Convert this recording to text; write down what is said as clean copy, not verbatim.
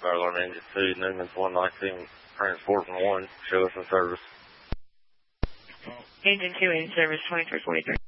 Starline Engine 2, Newman's 119, transport 1, show us in service. Engine 2 in service, 2343.